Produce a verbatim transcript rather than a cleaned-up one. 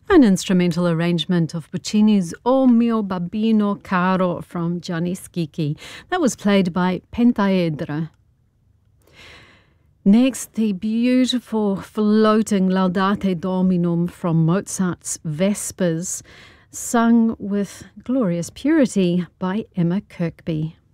An instrumental arrangement of Puccini's O mio babbino caro from Gianni Schicchi. That was played by Pentaedra. Next, the beautiful floating Laudate Dominum from Mozart's Vespers, sung with glorious purity by Emma Kirkby.